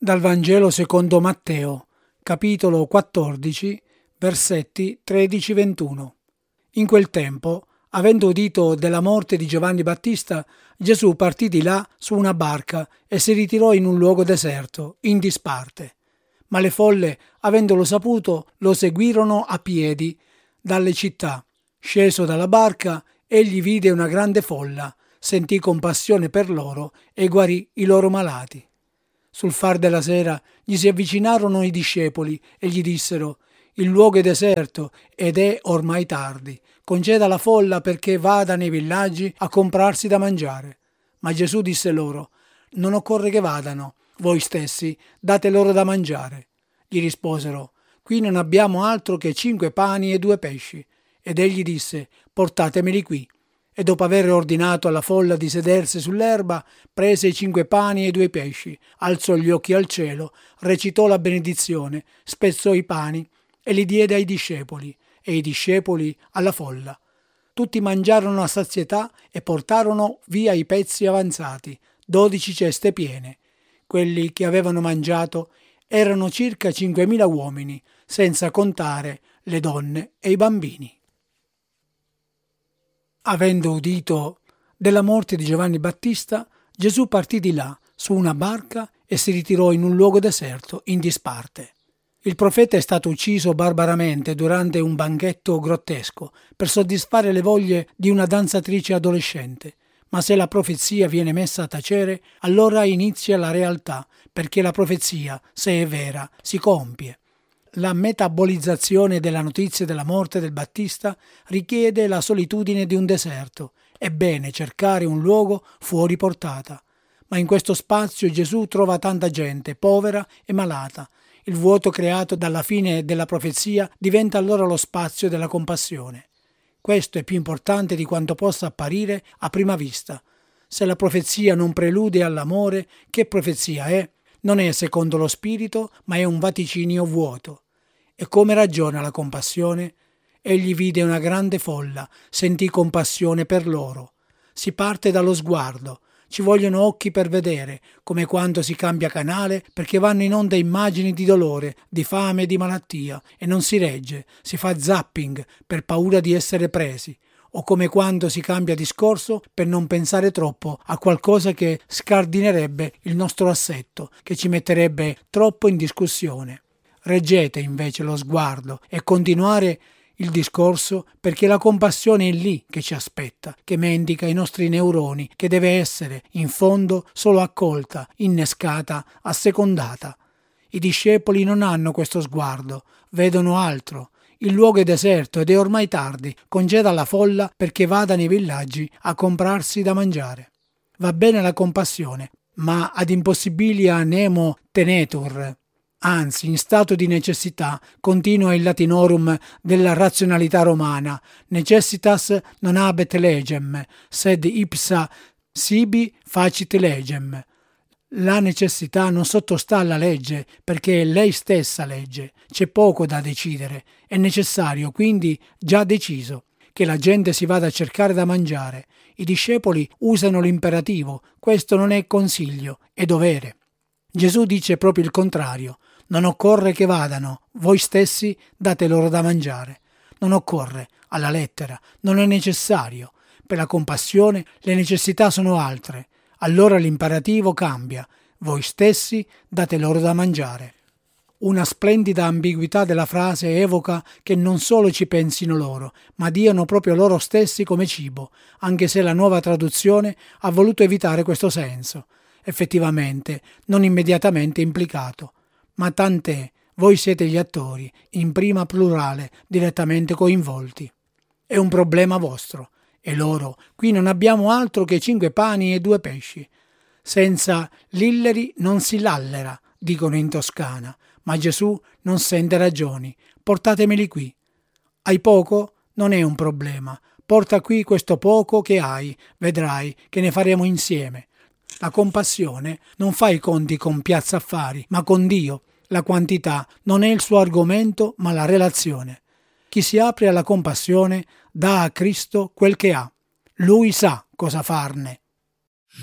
Dal Vangelo secondo Matteo, capitolo 14, versetti 13-21. In quel tempo, avendo udito della morte di Giovanni Battista, Gesù partì di là su una barca e si ritirò in un luogo deserto, in disparte. Ma le folle, avendolo saputo, lo seguirono a piedi dalle città. Sceso dalla barca, egli vide una grande folla, sentì compassione per loro e guarì i loro malati. Sul far della sera gli si avvicinarono i discepoli e gli dissero: «Il luogo è deserto ed è ormai tardi. Conceda alla folla perché vada nei villaggi a comprarsi da mangiare». Ma Gesù disse loro: «Non occorre che vadano, voi stessi date loro da mangiare». Gli risposero: «Qui non abbiamo altro che 5 pani e 2 pesci». Ed egli disse: «Portatemeli qui». E dopo aver ordinato alla folla di sedersi sull'erba, prese i 5 pani e 2 pesci, alzò gli occhi al cielo, recitò la benedizione, spezzò i pani e li diede ai discepoli, e i discepoli alla folla. Tutti mangiarono a sazietà e portarono via i pezzi avanzati, 12 ceste piene. Quelli che avevano mangiato erano circa 5.000 uomini, senza contare le donne e i bambini. Avendo udito della morte di Giovanni Battista, Gesù partì di là su una barca e si ritirò in un luogo deserto, in disparte. Il profeta è stato ucciso barbaramente durante un banchetto grottesco per soddisfare le voglie di una danzatrice adolescente. Ma se la profezia viene messa a tacere, allora inizia la realtà, perché la profezia, se è vera, si compie. La metabolizzazione della notizia della morte del Battista richiede la solitudine di un deserto. È bene cercare un luogo fuori portata. Ma in questo spazio Gesù trova tanta gente, povera e malata. Il vuoto creato dalla fine della profezia diventa allora lo spazio della compassione. Questo è più importante di quanto possa apparire a prima vista. Se la profezia non prelude all'amore, che profezia è? Non è secondo lo spirito, ma è un vaticinio vuoto. E come ragiona la compassione? Egli vide una grande folla, sentì compassione per loro. Si parte dallo sguardo, ci vogliono occhi per vedere, come quando si cambia canale perché vanno in onda immagini di dolore, di fame e di malattia, e non si regge, si fa zapping per paura di essere presi, o come quando si cambia discorso per non pensare troppo a qualcosa che scardinerebbe il nostro assetto, che ci metterebbe troppo in discussione. Reggete invece lo sguardo e continuare il discorso, perché la compassione è lì che ci aspetta, che mendica i nostri neuroni, che deve essere, in fondo, solo accolta, innescata, assecondata. I discepoli non hanno questo sguardo, vedono altro. Il luogo è deserto ed è ormai tardi, conceda alla folla perché vada nei villaggi a comprarsi da mangiare. Va bene la compassione, ma ad impossibilia nemo tenetur. Anzi, in stato di necessità, continua il latinorum della razionalità romana, necessitas non habet legem, sed ipsa sibi facit legem. La necessità non sottostà alla legge, perché è lei stessa legge. C'è poco da decidere, è necessario, quindi già deciso, che la gente si vada a cercare da mangiare. I discepoli usano l'imperativo, questo non è consiglio, è dovere. Gesù dice proprio il contrario. Non occorre che vadano, voi stessi date loro da mangiare. Non occorre, alla lettera, non è necessario. Per la compassione le necessità sono altre. Allora l'imperativo cambia, voi stessi date loro da mangiare. Una splendida ambiguità della frase evoca che non solo ci pensino loro, ma diano proprio loro stessi come cibo, anche se la nuova traduzione ha voluto evitare questo senso, effettivamente non immediatamente implicato. Ma tant'è, voi siete gli attori, in prima plurale, direttamente coinvolti. È un problema vostro. E loro, qui non abbiamo altro che 5 pani e 2 pesci. Senza lilleri non si lallera, dicono in Toscana, ma Gesù non sente ragioni. Portatemeli qui. Hai poco? Non è un problema. Porta qui questo poco che hai, vedrai che ne faremo insieme. La compassione non fa i conti con Piazza Affari, ma con Dio. La quantità non è il suo argomento, ma la relazione. Chi si apre alla compassione dà a Cristo quel che ha. Lui sa cosa farne.